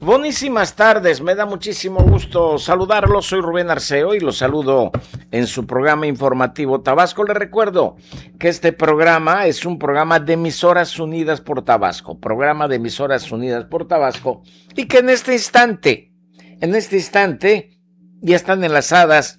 Buenísimas tardes, me da muchísimo gusto saludarlos, soy Rubén Arceo y los saludo en su programa informativo Tabasco. Les recuerdo que este programa es un programa de Emisoras Unidas por Tabasco, y que en este instante ya están enlazadas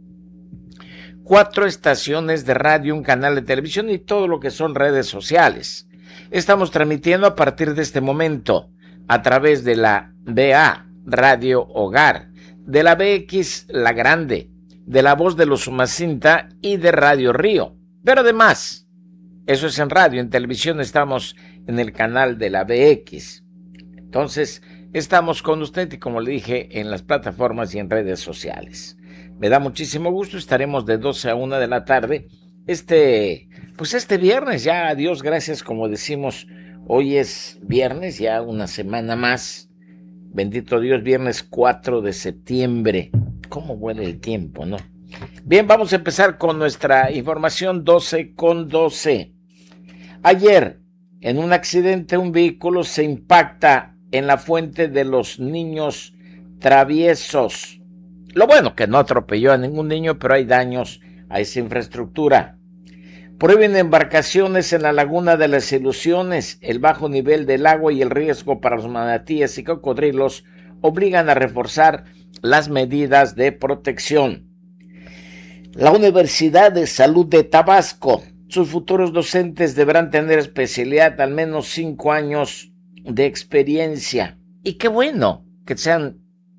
4 estaciones de radio, un canal de televisión y todo lo que son redes sociales. Estamos transmitiendo a partir de este momento a través de la BA, Radio Hogar, de la BX La Grande, de La Voz de los Umacinta y de Radio Río. Pero además, eso es en radio, en televisión estamos en el canal de la BX. Entonces, estamos con usted y como le dije, en las plataformas y en redes sociales. Me da muchísimo gusto, estaremos de 12 a 1 de la tarde. Este viernes, ya a Dios gracias, como decimos, hoy es viernes, ya una semana más. Bendito Dios, viernes 4 de septiembre. ¿Cómo vuela el tiempo, no? Bien, vamos a empezar con nuestra información 12:12. Ayer, en un accidente, un vehículo se impacta en la fuente de los niños traviesos. Lo bueno que no atropelló a ningún niño, pero hay daños a esa infraestructura. Prohíben embarcaciones en la Laguna de las Ilusiones. El bajo nivel del agua y el riesgo para los manatíes y cocodrilos obligan a reforzar las medidas de protección. La Universidad de Salud de Tabasco. Sus futuros docentes deberán tener especialidad, al menos 5 años de experiencia. Y qué bueno que sean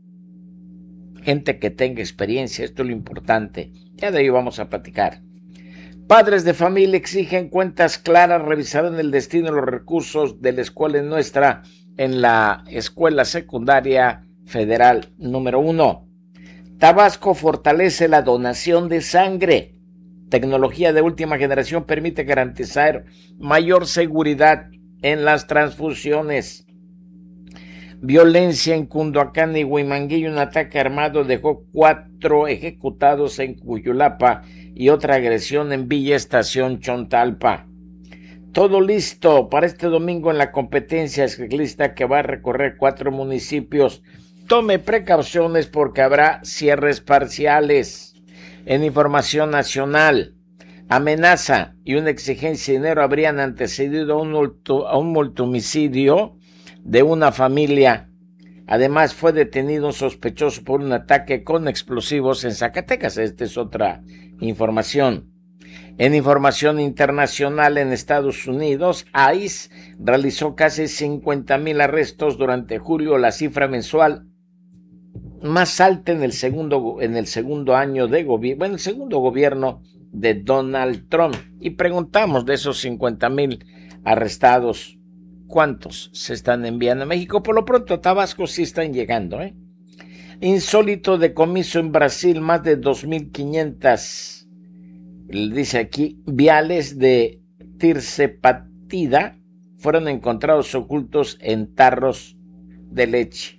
gente que tenga experiencia, esto es lo importante. Ya de ahí vamos a platicar. Padres de familia exigen cuentas claras, revisarán el destino de los recursos de la escuela nuestra en la Escuela Secundaria Federal número 1. Tabasco fortalece la donación de sangre. Tecnología de última generación permite garantizar mayor seguridad en las transfusiones. Violencia en Cunduacán y Huimanguillo. Un ataque armado dejó 4 ejecutados en Cuyulapa y otra agresión en Villa Estación Chontalpa. Todo listo para este domingo en la competencia ciclista que va a recorrer 4 municipios. Tome precauciones porque habrá cierres parciales. En información nacional, amenaza y una exigencia de dinero habrían antecedido a un multihomicidio de una familia. Además, fue detenido un sospechoso por un ataque con explosivos en Zacatecas. Esta es otra información. En información internacional, en Estados Unidos, ICE realizó casi 50,000 arrestos durante julio, la cifra mensual más alta en el segundo año de gobierno, el segundo gobierno de Donald Trump. Y preguntamos, de esos 50,000 arrestados, ¿cuántos se están enviando a México? Por lo pronto a Tabasco sí están llegando, Insólito decomiso en Brasil, más de 2,500, dice aquí, viales de tirsepatida fueron encontrados ocultos en tarros de leche.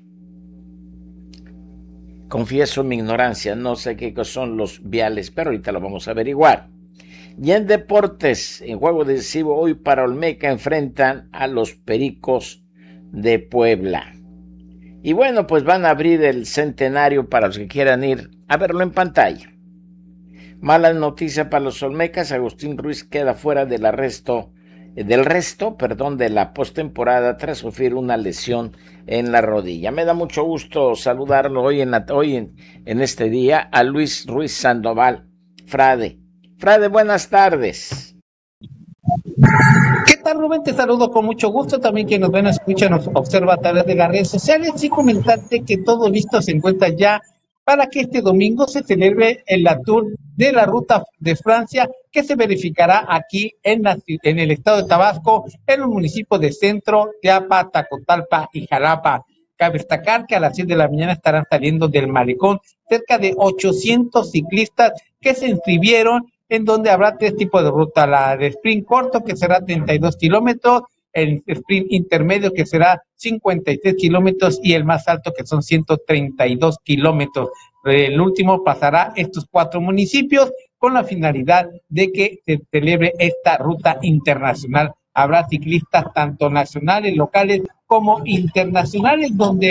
Confieso mi ignorancia, no sé qué son los viales, pero ahorita lo vamos a averiguar. Y en deportes, en juego decisivo hoy para Olmeca enfrentan a los Pericos de Puebla. Y bueno, pues van a abrir el centenario para los que quieran ir a verlo en pantalla. Mala noticia para los Olmecas, Agustín Ruiz queda fuera del resto de la postemporada tras sufrir una lesión en la rodilla. Me da mucho gusto saludarlo hoy en este día a Luis Ruiz Sandoval Frade. Frade, buenas tardes. ¿Qué tal, Rubén? Te saludo con mucho gusto. También quien nos ven, escucha, nos observa a través de las redes sociales. Y comentarte que todo listo se encuentra ya para que este domingo se celebre el Tour de la Ruta de Francia, que se verificará aquí en el estado de Tabasco, en los municipios de Centro, Teapa, Tacotalpa y Jalapa. Cabe destacar que a las 7 de la mañana estarán saliendo del Malecón cerca de 800 ciclistas que se inscribieron, en donde habrá 3 tipos de ruta: la de sprint corto, que será 32 kilómetros, el sprint intermedio, que será 53 kilómetros, y el más alto, que son 132 kilómetros. El último pasará estos 4 municipios con la finalidad de que se celebre esta ruta internacional. Habrá ciclistas tanto nacionales, locales, como internacionales, donde